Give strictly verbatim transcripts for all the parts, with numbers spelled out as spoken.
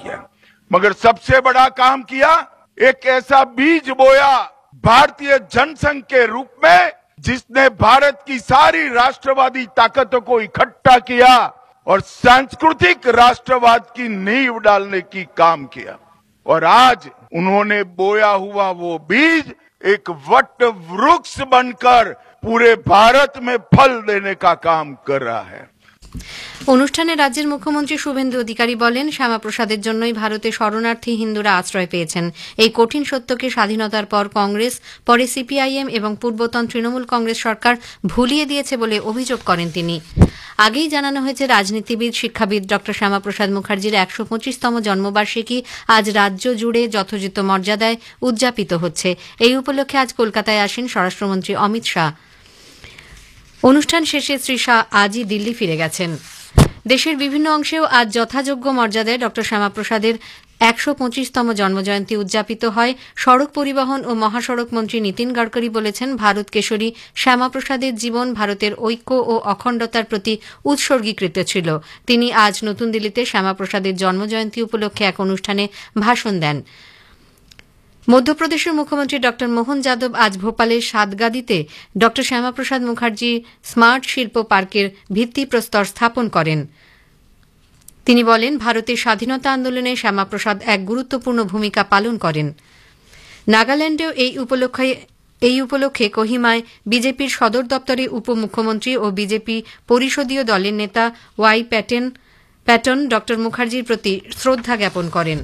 किया, मगर सबसे बड़ा काम किया, एक ऐसा बीज बोया भारतीय जनसंघ के रूप में जिसने भारत की सारी राष्ट्रवादी ताकतों को इकट्ठा किया और सांस्कृतिक राष्ट्रवाद की नींव डालने की काम किया। और आज उन्होंने बोया हुआ वो बीज एक वट वृक्ष बनकर पूरे भारत में फल देने का काम कर रहा है। অনুষ্ঠানে রাজ্যের মুখ্যমন্ত্রী শুভেন্দু অধিকারী বলেন, শ্যামাপ্রসাদের জন্যই ভারতে শরণার্থী হিন্দুরা আশ্রয় পেয়েছেন। এই কঠিন সত্যকে স্বাধীনতার পর কংগ্রেস, পরে সিপিআইএম এবং পূর্বতন তৃণমূল কংগ্রেস সরকার ভুলিয়ে দিয়েছে বলে অভিযোগ করেন তিনি। আগেই জানানো হয়েছে, রাজনীতিবিদ, শিক্ষাবিদ ডক্টর শ্যামাপ্রসাদ মুখার্জির একশো পঁচিশতম জন্মবার্ষিকী আজ রাজ্য জুড়ে যথাযথ মর্যাদায় উদযাপিত হচ্ছে। এই উপলক্ষে আজ কলকাতায় আসেন স্বরাষ্ট্রমন্ত্রী অমিত শাহ। অনুষ্ঠান শেষে শ্রী শাহ আজই দিল্লি ফিরে গেছেন। দেশের বিভিন্ন অংশেও আজ যথাযোগ্য মর্যাদায় ডক্টর শ্যামাপ্রসাদের একশো পঁচিশতম জন্মজয়ন্তী উদযাপিত হয়। সড়ক পরিবহন ও মহাসড়ক মন্ত্রী নীতিন গডকরি বলেছেন, ভারত কেশরী শ্যামাপ্রসাদের জীবন ভারতের ঐক্য ও অখণ্ডতার প্রতি উৎসর্গীকৃত ছিল। তিনি আজ নতুন দিল্লিতে শ্যামাপ্রসাদের জন্মজয়ন্তী উপলক্ষে এক অনুষ্ঠানে ভাষণ দেন। মধ্যপ্রদেশের মুখ্যমন্ত্রী ডক্টর মোহন যাদব আজ ভোপালের সাতগাদিতে ডক্টর শ্যামাপ্রসাদ মুখার্জি স্মার্ট শিল্প পার্কের ভিত্তিপ্রস্তর স্থাপন করেন। তিনি বলেন, ভারতের স্বাধীনতা আন্দোলনে শ্যামাপ্রসাদ এক গুরুত্বপূর্ণ ভূমিকা পালন করেন। নাগাল্যান্ডেও এই উপলক্ষে এই উপলক্ষে কোহিমায় বিজেপির সদর দপ্তরে উপমুখ্যমন্ত্রী ও বিজেপি পরিষদীয় দলের নেতা ওয়াই প্যাটেন প্যাটন ডক্টর মুখার্জির প্রতি শ্রদ্ধা জ্ঞাপন করেন।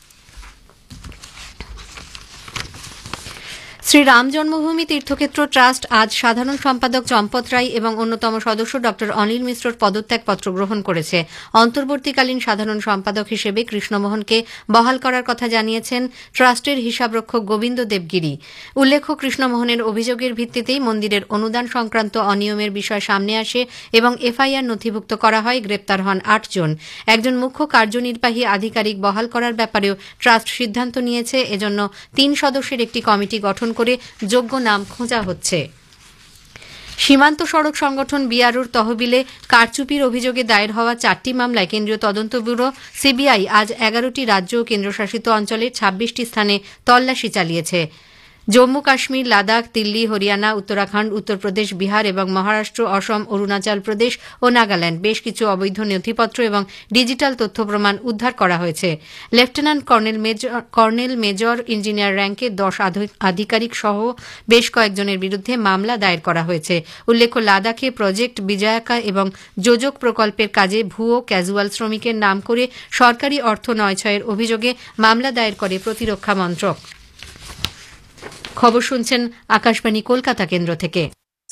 শ্রী রাম জন্মভূমি তীর্থক্ষেত্র ট্রাস্ট আজ সাধারণ সম্পাদক চম্পত রায় এবং অন্যতম সদস্য ডক্টর অনিল মিশ্রর পদত্যাগপত্র গ্রহণ করেছে। অন্তর্বর্তীকালীন সাধারণ সম্পাদক হিসেবে কৃষ্ণমোহনকে বহাল করার কথা জানিয়েছেন ট্রাস্টের হিসাবরক্ষক গোবিন্দ দেবগিরি। উল্লেখ্য, কৃষ্ণমোহনের অভিযোগের ভিত্তিতেই মন্দিরের অনুদান সংক্রান্ত অনিয়মের বিষয় সামনে আসে এবং এফআইআর নথিভুক্ত করা হয়। গ্রেপ্তার হন আটজন। একজন মুখ্য কার্যনির্বাহী আধিকারিক বহাল করার ব্যাপারেও ট্রাস্ট সিদ্ধান্ত নিয়েছে। এজন্য তিন সদস্যের একটি কমিটি গঠন করে যোগ্য নাম খোঁজা হচ্ছে। সীমান্ত সড়ক সংগঠন বিআরওর তহবিলে কারচুপির অভিযোগে দায়ের হওয়া চারটি মামলায় কেন্দ্রীয় তদন্ত ব্যুরো সিবিআই আজ এগারোটি রাজ্য ও কেন্দ্রশাসিত অঞ্চলের ছাব্বিশটি স্থানে তল্লাশি চালিয়েছে। জম্মু কাশ্মীর, লাদাখ, দিল্লি, হরিয়ানা, উত্তরাখণ্ড, উত্তরপ্রদেশ, বিহার এবং মহারাষ্ট্র, অসম, অরুণাচল প্রদেশ ও নাগাল্যান্ড বেশ কিছু অবৈধ নথিপত্র এবং ডিজিটাল তথ্য প্রমাণ উদ্ধার করা হয়েছে। Lieutenant colonel major colonel major engineer র্যাঙ্কের দশ আধিকারিক সহ বেশ কয়েকজনের বিরুদ্ধে মামলা দায়ের করা হয়েছে। উল্লেখ্য, লাদাখে প্রজেক্ট বিজয়াকা এবং যোজক প্রকল্পের কাজে ভুয়ো ক্যাজুয়াল শ্রমিকের নাম করে সরকারি অর্থ নয়ছয়ের অভিযোগে মামলা দায়ের করে প্রতিরক্ষা মন্ত্রক। খবর শুনছেন আকাশবাণী কলকাতা কেন্দ্র থেকে।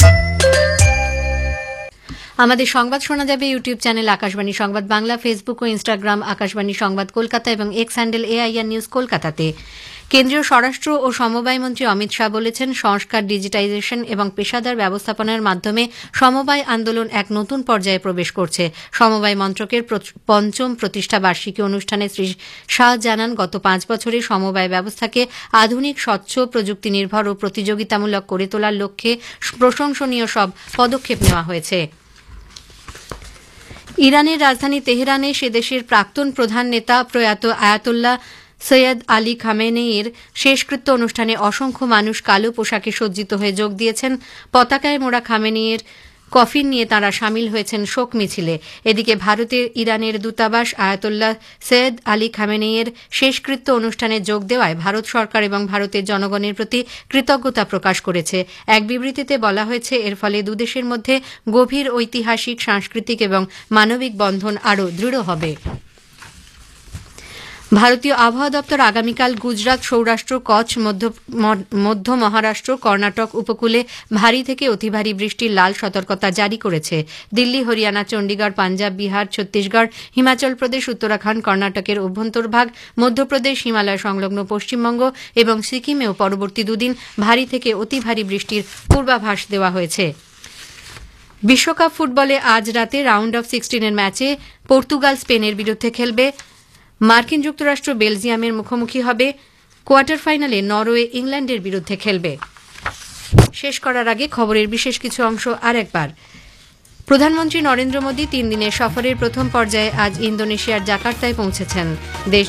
আমাদের সংবাদ শোনা যাবে ইউটিউব চ্যানেল আকাশবাণী সংবাদ বাংলা, ফেসবুক ও ইনস্টাগ্রাম আকাশবাণী সংবাদ কলকাতা এবং এক্স হ্যান্ডেল এআইআর নিউজ কলকাতাতে। কেন্দ্রীয় স্বরাষ্ট্র ও সমবায় মন্ত্রী অমিত শাহ বলেছেন, সংস্কার, ডিজিটাইজেশন এবং পেশাদার ব্যবস্থাপনার মাধ্যমে সমবায় আন্দোলন এক নতুন পর্যায়ে প্রবেশ করছে। সমবায় মন্ত্রকের পঞ্চম প্রতিষ্ঠা বার্ষিকী অনুষ্ঠানে শ্রী শাহ জানান, গত পাঁচ বছরে সমবায় ব্যবস্থাকে আধুনিক, স্বচ্ছ, প্রযুক্তি নির্ভর ও প্রতিযোগিতামূলক করে তোলার লক্ষ্যে প্রশংসনীয় সব পদক্ষেপ নেওয়া হয়েছে। ইরানের রাজধানী তেহরানে সে দেশের প্রাক্তন প্রধান নেতা প্রয়াত আয়াতুল্লাহ সৈয়দ আলী খামেনেইর শেষকৃত্য অনুষ্ঠানে অসংখ্য মানুষ কালো পোশাকে সজ্জিত হয়ে যোগ দিয়েছেন। পতাকায় মোড়া খামেনেইর কফিন নিয়ে তাঁরা সামিল হয়েছেন শোক মিছিলে। এদিকে ভারতের ইরানের দূতাবাস আয়াতুল্লাহ সৈয়দ আলী খামেনেইর শেষকৃত্য অনুষ্ঠানে যোগ দেওয়ায় ভারত সরকার এবং ভারতের জনগণের প্রতি কৃতজ্ঞতা প্রকাশ করেছে। এক বিবৃতিতে বলা হয়েছে, এর ফলে দুদেশের মধ্যে গভীর ঐতিহাসিক, সাংস্কৃতিক এবং মানবিক বন্ধন আরও দৃঢ় হবে। ভারতীয় আবহাওয়া দপ্তর আগামীকাল গুজরাট, সৌরাষ্ট্র, কচ্ছ, মধ্য মহারাষ্ট্র, কর্ণাটক উপকূলে ভারী থেকে অতি ভারী বৃষ্টির লাল সতর্কতা জারি করেছে। দিল্লি, হরিয়ানা, চণ্ডীগড়, পাঞ্জাব, বিহার, ছত্তিশগড়, হিমাচল প্রদেশ, উত্তরাখণ্ড, কর্ণাটকের অভ্যন্তরভাগ, মধ্যপ্রদেশ, হিমালয় সংলগ্ন পশ্চিমবঙ্গ এবং সিকিমেও পরবর্তী দুদিন ভারী থেকে অতি ভারী বৃষ্টির পূর্বাভাস দেওয়া হয়েছে। বিশ্বকাপ ফুটবলে আজ রাতে রাউন্ড অফ সিক্সটিনের ম্যাচে পর্তুগাল স্পেনের বিরুদ্ধে খেলবে। মার্কিন যুক্তরাষ্ট্র বেলজিয়ামের মুখোমুখি হবে। কোয়ার্টার ফাইনালে নরওয়ে ইংল্যান্ডের বিরুদ্ধে খেলবে। শেষ করার আগে খবরের বিশেষ কিছু অংশ আর একবার। প্রধানমন্ত্রী নরেন্দ্র মোদী তিন দিনের সফরের প্রথম পর্যায়ে আজ ইন্দোনেশিয়ার জাকার্তায় পৌঁছেছেন। দেশ